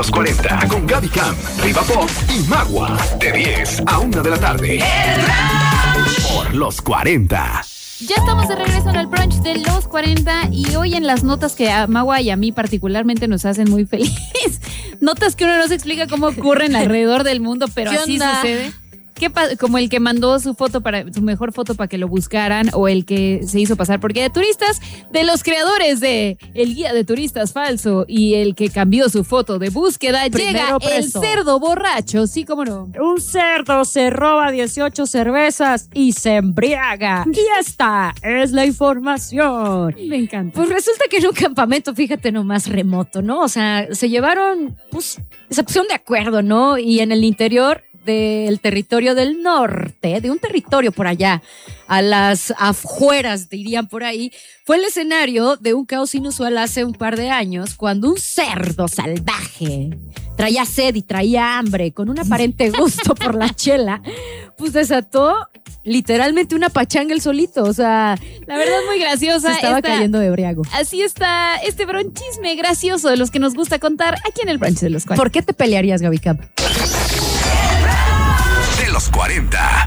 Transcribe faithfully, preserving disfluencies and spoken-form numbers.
los cuarenta con Gaby Cam, Riva Pop y Magua. De diez a una de la tarde. El brunch por los cuarenta. Ya estamos de regreso en el brunch de los cuarenta y hoy en las notas que a Magua y a mí particularmente nos hacen muy feliz. Notas que uno no se explica cómo ocurren alrededor del mundo, pero así onda? sucede. ¿Qué pa- como el que mandó su foto para su mejor foto para que lo buscaran, o el que se hizo pasar por guía de turistas, de los creadores de El Guía de Turistas Falso, y el que cambió su foto de búsqueda. Primero llega preso. El cerdo borracho, sí, cómo no. Un cerdo se roba dieciocho cervezas y se embriaga. Y esta es la información. Me encanta. Pues resulta que en un campamento, fíjate nomás, remoto, ¿no? O sea, se llevaron, pues, se pusieron de acuerdo, ¿no? Y en el interior del territorio del norte, de un territorio por allá, a las afueras, dirían por ahí, fue el escenario de un caos inusual hace un par de años, cuando un cerdo salvaje traía sed y traía hambre, con un aparente gusto por la chela, pues desató literalmente una pachanga el solito. O sea, la verdad muy graciosa. Se estaba esta, cayendo de briago. Así está este bronchisme gracioso de los que nos gusta contar aquí en el brunch de los cuarenta. ¿Por qué te pelearías, Gaby Camp? De los cuarenta.